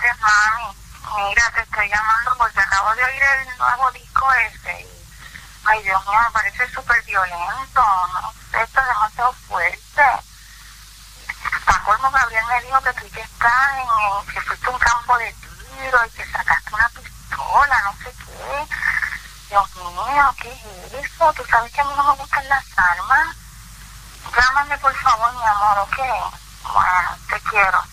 tardes, mami. Mira, te estoy llamando porque acabo de oír el nuevo disco ese y, ay, Dios mío, me parece súper violento, ¿no? Esto es demasiado fuerte. Para colmo, Gabriel me dijo que tú que estás que fuiste a un campo de tiro y que sacaste una pistola, no sé qué. Dios mío, ¿qué es eso? ¿Tú sabes que a mí no me gustan las armas? Llámame, por favor, mi amor, ¿ok? Bueno, te quiero.